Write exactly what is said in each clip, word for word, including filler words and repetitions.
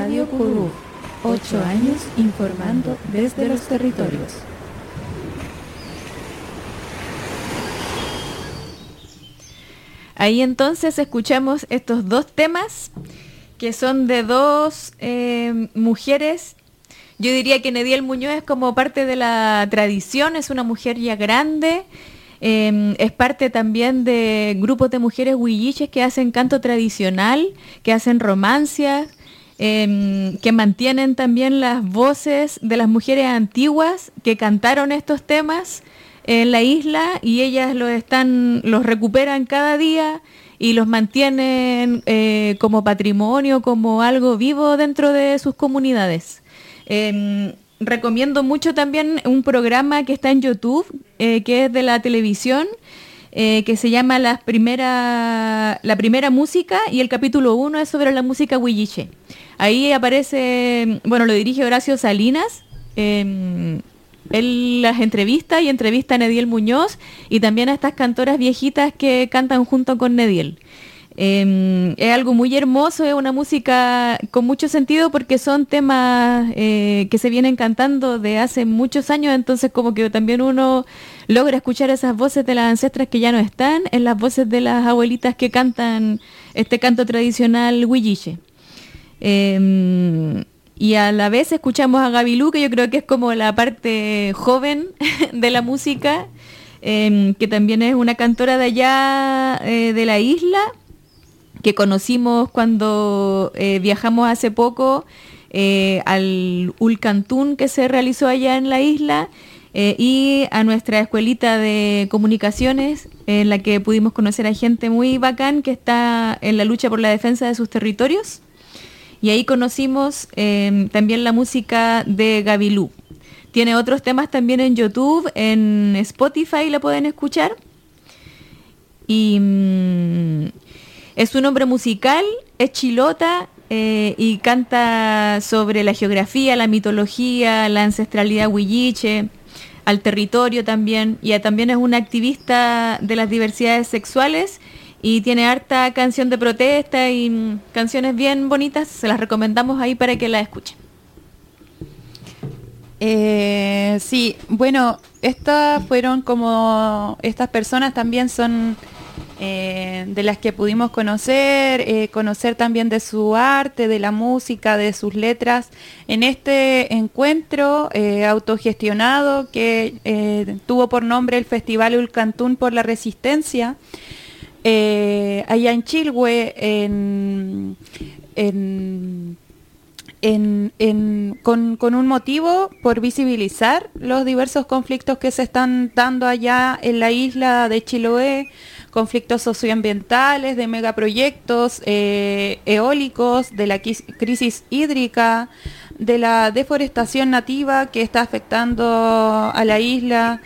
Radio Curú, ocho años informando desde los territorios. Ahí entonces escuchamos estos dos temas que son de dos eh, mujeres. Yo diría que Nediel Muñoz es como parte de la tradición, es una mujer ya grande, eh, es parte también de grupos de mujeres huilliches que hacen canto tradicional, que hacen romancias, eh, que mantienen también las voces de las mujeres antiguas que cantaron estos temas en la isla, y ellas los están, los recuperan cada día y los mantienen eh, como patrimonio, como algo vivo dentro de sus comunidades. Eh, recomiendo mucho también un programa que está en YouTube, eh, que es de la televisión, eh, que se llama la primera, la primera música, y el capítulo uno es sobre la música huilliche. Ahí aparece, bueno, lo dirige Horacio Salinas. Eh, Él las entrevista y entrevista a Nediel Muñoz y también a estas cantoras viejitas que cantan junto con Nediel. Eh, es algo muy hermoso, es una música con mucho sentido porque son temas eh, que se vienen cantando de hace muchos años, entonces como que también uno logra escuchar esas voces de las ancestras que ya no están en las voces de las abuelitas que cantan este canto tradicional huilliche. Eh, Y a la vez escuchamos a Gavilú, que yo creo que es como la parte joven de la música, eh, que también es una cantora de allá eh, de la isla, que conocimos cuando eh, viajamos hace poco eh, al Ulcantún que se realizó allá en la isla, eh, y a nuestra escuelita de comunicaciones, en la que pudimos conocer a gente muy bacán que está en la lucha por la defensa de sus territorios. Y ahí conocimos eh, también la música de Gavilú. Tiene otros temas también en YouTube, en Spotify la pueden escuchar. Y mm, es un hombre musical, es chilota eh, y canta sobre la geografía, la mitología, la ancestralidad huilliche, al territorio también. Y también es una activista de las diversidades sexuales. Y tiene harta canción de protesta y mm, canciones bien bonitas. Se las recomendamos ahí para que la escuchen. Eh, sí, bueno, estas fueron como... Estas personas también son eh, de las que pudimos conocer, eh, conocer también de su arte, de la música, de sus letras, en este encuentro eh, autogestionado que eh, tuvo por nombre el Festival Ulcantún por la Resistencia. Eh, allá en Chilhue, en, en, en, en, con, con un motivo por visibilizar los diversos conflictos que se están dando allá en la isla de Chiloé, conflictos socioambientales, de megaproyectos eh, eólicos, de la crisis hídrica, de la deforestación nativa que está afectando a la isla,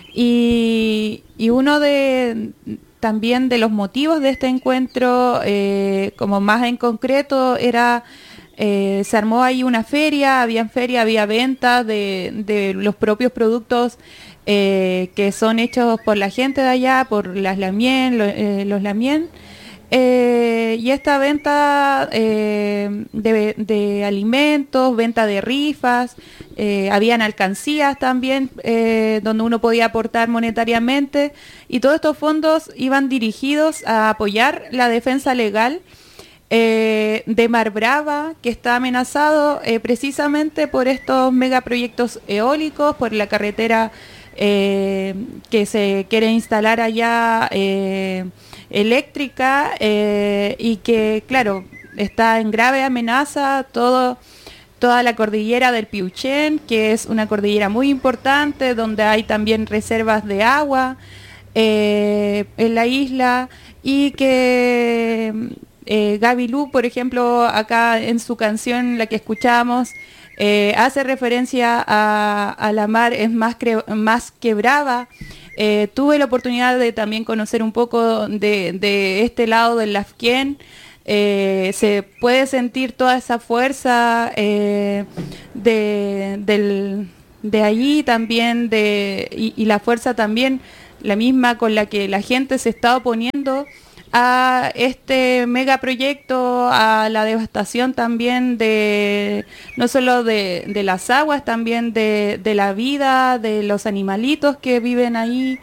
y, y uno de... También de los motivos de este encuentro, eh, como más en concreto, era eh, se armó ahí una feria, había feria, había ventas de, de los propios productos eh, que son hechos por la gente de allá, por las Lamien, lo, eh, los Lamien. Eh, y esta venta eh, de, de alimentos, venta de rifas, eh, habían alcancías también eh, donde uno podía aportar monetariamente, y todos estos fondos iban dirigidos a apoyar la defensa legal eh, de Mar Brava, que está amenazado eh, precisamente por estos megaproyectos eólicos, por la carretera eh, que se quiere instalar allá eh, eléctrica, eh, y que, claro, está en grave amenaza todo, toda la cordillera del Piauchén, que es una cordillera muy importante, donde hay también reservas de agua eh, en la isla, y que eh, Gavilú, por ejemplo, acá en su canción, la que escuchamos, eh, hace referencia a, a la mar es más, cre- más que brava. Eh, tuve la oportunidad de también conocer un poco de, de este lado del Lafquén. Eh, se puede sentir toda esa fuerza eh, de, del, de allí también, de, y, y la fuerza también, la misma con la que la gente se está oponiendo a este megaproyecto, a la devastación también de, no solo de, de las aguas, también de, de la vida, de los animalitos que viven ahí.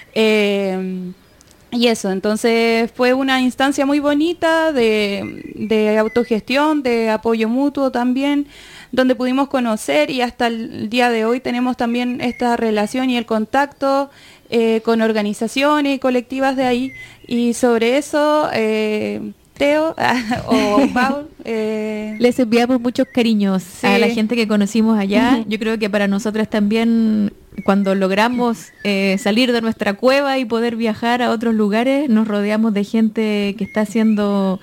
Eh, y eso, entonces fue una instancia muy bonita de, de autogestión, de apoyo mutuo también, donde pudimos conocer y hasta el día de hoy tenemos también esta relación y el contacto eh, con organizaciones y colectivas de ahí. Y sobre eso, eh, Teo o Paul... Eh, Les enviamos muchos cariños sí. a la gente que conocimos allá. Yo creo que para nosotras también, cuando logramos eh, salir de nuestra cueva y poder viajar a otros lugares, nos rodeamos de gente que está haciendo...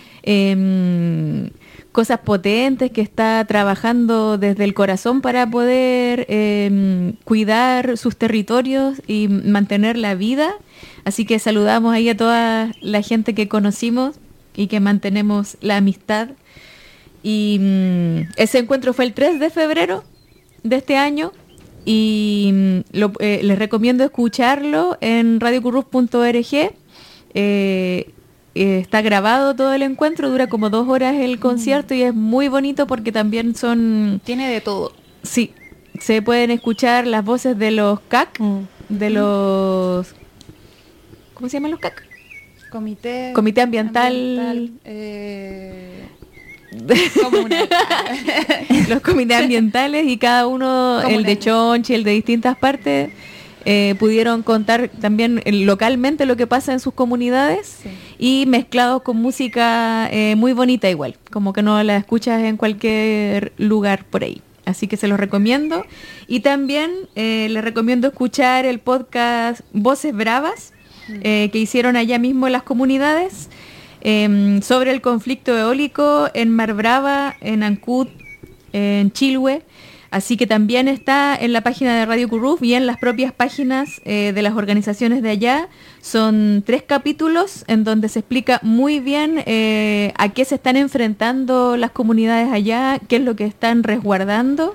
Eh, cosas potentes, que está trabajando desde el corazón para poder eh, cuidar sus territorios y mantener la vida. Así que saludamos ahí a toda la gente que conocimos y que mantenemos la amistad. Y mm, ese encuentro fue el tres de febrero de este año y mm, lo, eh, les recomiendo escucharlo en radio curruf punto org. Eh, Eh, está grabado todo el encuentro, dura como dos horas el concierto y es muy bonito porque también son... Tiene de todo. Sí, se pueden escuchar las voces de los C A C, mm. de los... ¿Cómo se llaman los C A C? Comité... Comité Ambiental... ambiental eh... comunal. Los comités ambientales y cada uno, comunal. El de Chonchi, el de distintas partes... Eh, pudieron contar también eh, localmente lo que pasa en sus comunidades, sí. Y mezclados con música eh, muy bonita igual, como que no la escuchas en cualquier lugar por ahí. Así que se los recomiendo. Y también eh, les recomiendo escuchar el podcast Voces Bravas, eh, que hicieron allá mismo en las comunidades, eh, sobre el conflicto eólico en Mar Brava, en Ancud, en Chilhue. Así que también está en la página de Radio Curruf y en las propias páginas eh, de las organizaciones de allá. Son tres capítulos en donde se explica muy bien eh, a qué se están enfrentando las comunidades allá, qué es lo que están resguardando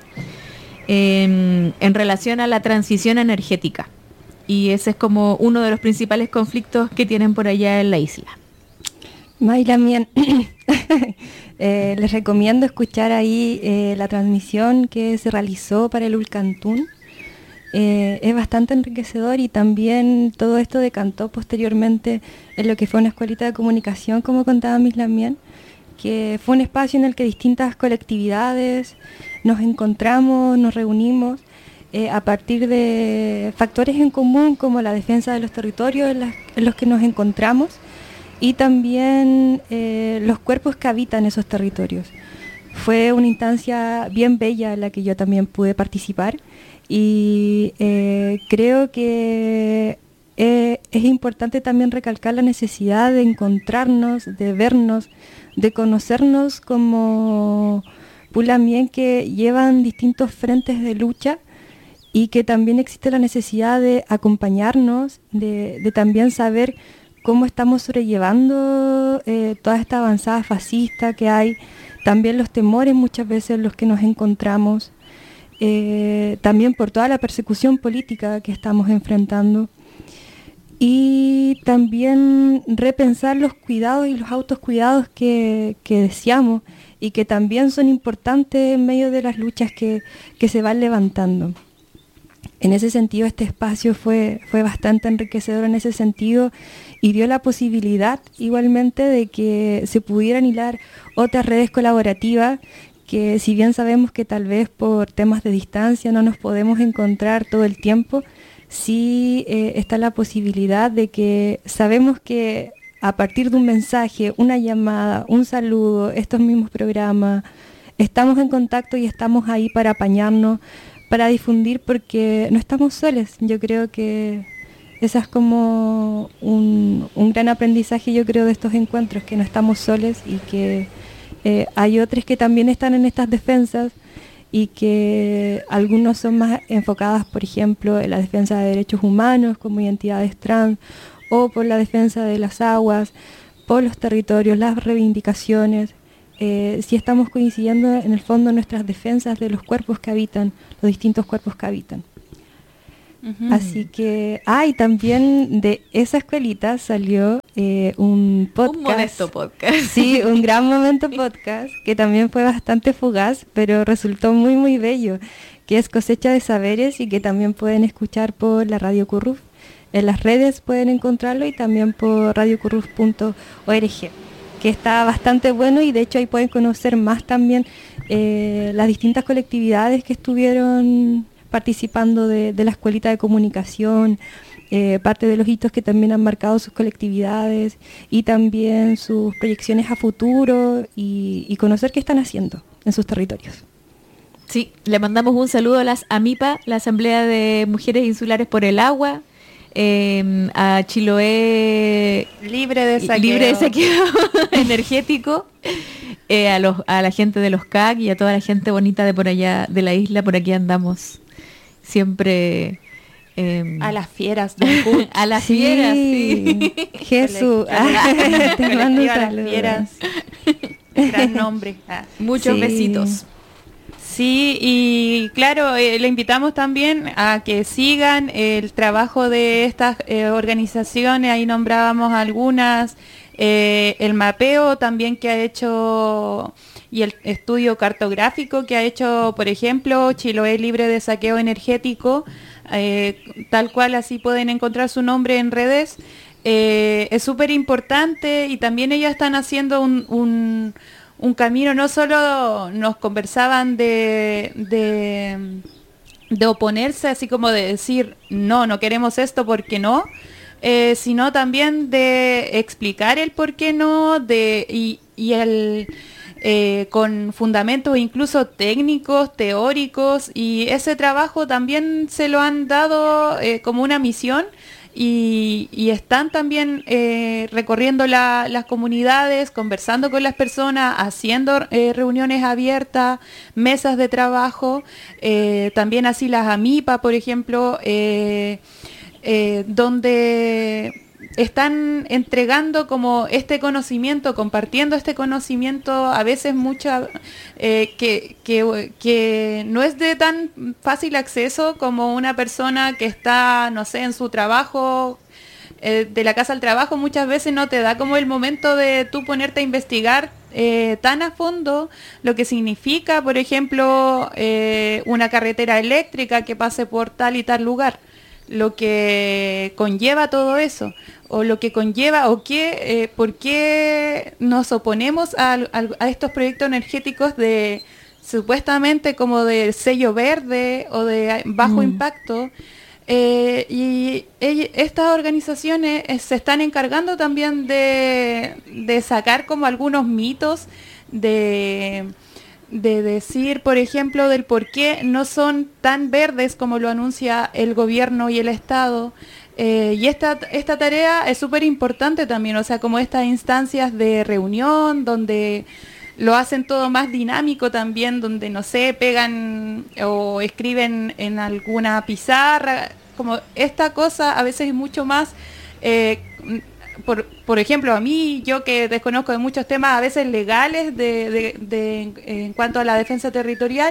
eh, en relación a la transición energética. Y ese es como uno de los principales conflictos que tienen por allá en la isla. Mayra, bien. eh, les recomiendo escuchar ahí eh, la transmisión que se realizó para el Ulcantún. Eh, es bastante enriquecedor y también todo esto decantó posteriormente en lo que fue una escuelita de comunicación, como contaba Miss Lamien, que fue un espacio en el que distintas colectividades nos encontramos, nos reunimos eh, a partir de factores en común como la defensa de los territorios en, las, en los que nos encontramos, y también eh, los cuerpos que habitan esos territorios. Fue una instancia bien bella en la que yo también pude participar y eh, creo que eh, es importante también recalcar la necesidad de encontrarnos, de vernos, de conocernos como Pulamien, que llevan distintos frentes de lucha y que también existe la necesidad de acompañarnos, de, de también saber cómo estamos sobrellevando eh, toda esta avanzada fascista que hay, también los temores muchas veces en los que nos encontramos, eh, también por toda la persecución política que estamos enfrentando, y también repensar los cuidados y los autocuidados que, que deseamos y que también son importantes en medio de las luchas que, que se van levantando. En ese sentido, este espacio fue, fue bastante enriquecedor en ese sentido y dio la posibilidad igualmente de que se pudieran hilar otras redes colaborativas que, si bien sabemos que tal vez por temas de distancia no nos podemos encontrar todo el tiempo, sí eh, está la posibilidad de que sabemos que a partir de un mensaje, una llamada, un saludo, estos mismos programas, estamos en contacto y estamos ahí para apañarnos, para difundir, porque no estamos solos. Yo creo que ese es como un, un gran aprendizaje, yo creo, de estos encuentros, que no estamos solos y que eh, hay otros que también están en estas defensas y que algunos son más enfocadas, por ejemplo, en la defensa de derechos humanos como identidades trans, o por la defensa de las aguas, por los territorios, las reivindicaciones. Eh, si estamos coincidiendo en el fondo en nuestras defensas de los cuerpos que habitan, los distintos cuerpos que habitan. Uh-huh. Así que, ah, y también de esa escuelita salió eh, un podcast. Un modesto podcast. Sí, un gran momento podcast, que también fue bastante fugaz, pero resultó muy, muy bello, que es Cosecha de Saberes y que también pueden escuchar por la Radio Curruf. En las redes pueden encontrarlo y también por radio curruf punto org, que está bastante bueno y de hecho ahí pueden conocer más también eh, las distintas colectividades que estuvieron participando de, de la escuelita de comunicación, eh, parte de los hitos que también han marcado sus colectividades y también sus proyecciones a futuro y, y conocer qué están haciendo en sus territorios. Sí, le mandamos un saludo a las AMIPA, la Asamblea de Mujeres Insulares por el Agua, eh, a Chiloé libre de saqueo, libre de saqueo energético, eh, a, los, a la gente de los C A C y a toda la gente bonita de por allá, de la isla, por aquí andamos siempre... Eh, a las fieras del Puch. A las sí, fieras, sí. Jesús, te mando un saludo. Las fieras. Gran nombre. Ah. Muchos sí. besitos. Sí, y claro, eh, le invitamos también a que sigan el trabajo de estas eh, organizaciones, ahí nombrábamos algunas, eh, el mapeo también que ha hecho y el estudio cartográfico que ha hecho, por ejemplo, Chiloé Libre de Saqueo Energético, eh, tal cual así pueden encontrar su nombre en redes. Eh, es súper importante y también ellas están haciendo un... un un camino, no solo nos conversaban de, de, de oponerse, así como de decir, no, no queremos esto porque no, eh, sino también de explicar el por qué no, de, y, y el, eh, con fundamentos incluso técnicos, teóricos, y ese trabajo también se lo han dado eh, como una misión. Y, y están también eh, recorriendo la, las comunidades, conversando con las personas, haciendo eh, reuniones abiertas, mesas de trabajo, eh, también así las AMIPA, por ejemplo, eh, eh, donde están entregando como este conocimiento, compartiendo este conocimiento, a veces mucha eh, que, que, que no es de tan fácil acceso como una persona que está, no sé, en su trabajo, eh, de la casa al trabajo, muchas veces no te da como el momento de tú ponerte a investigar eh, tan a fondo lo que significa, por ejemplo, eh, una carretera eléctrica que pase por tal y tal lugar, lo que conlleva todo eso, o lo que conlleva, o qué, eh, por qué nos oponemos a, a, a estos proyectos energéticos de supuestamente como de sello verde o de bajo mm. impacto. Eh, y ell- estas organizaciones eh, se están encargando también de, de sacar como algunos mitos de... de decir, por ejemplo, del por qué no son tan verdes como lo anuncia el gobierno y el Estado. Eh, y esta, esta tarea es súper importante también, o sea, como estas instancias de reunión, donde lo hacen todo más dinámico también, donde, no sé, pegan o escriben en alguna pizarra, como esta cosa a veces es mucho más... Eh, Por, por ejemplo, a mí, yo que desconozco de muchos temas a veces legales de, de, de, en cuanto a la defensa territorial,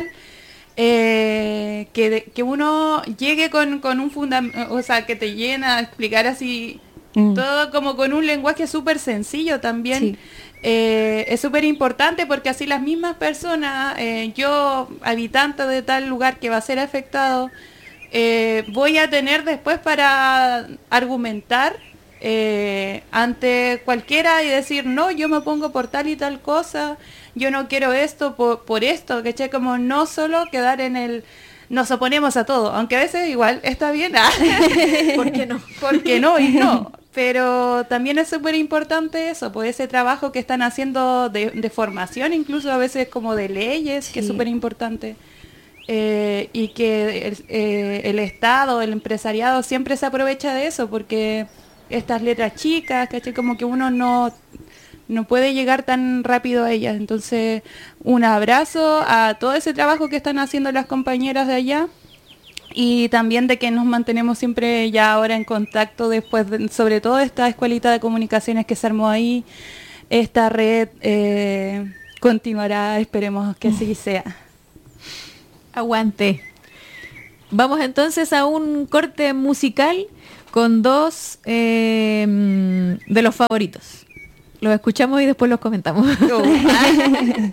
eh, que, de, que uno llegue con, con un fundamento, o sea, que te llena a explicar así, mm. todo como con un lenguaje súper sencillo también. Sí. Eh, es súper importante porque así las mismas personas, eh, yo, habitante de tal lugar que va a ser afectado, eh, voy a tener después para argumentar Eh, ante cualquiera y decir, no, yo me pongo por tal y tal cosa, yo no quiero esto por, por esto, ¿cachai? Como no solo quedar en el, nos oponemos a todo, aunque a veces igual está bien, ¿por qué no? Porque no y no, pero también es súper importante eso, pues ese trabajo que están haciendo de, de formación, incluso a veces como de leyes, sí. que es súper importante. Eh, y que el, eh, el Estado, el empresariado siempre se aprovecha de eso, porque estas letras chicas, ¿cachai? Como que uno no, no puede llegar tan rápido a ellas. Entonces, un abrazo a todo ese trabajo que están haciendo las compañeras de allá y también de que nos mantenemos siempre ya ahora en contacto después, de, sobre todo esta escuelita de comunicaciones que se armó ahí. Esta red eh, continuará, esperemos que así sea. Aguante. vamos entonces a un corte musical con dos eh, de los favoritos. Los escuchamos y después los comentamos.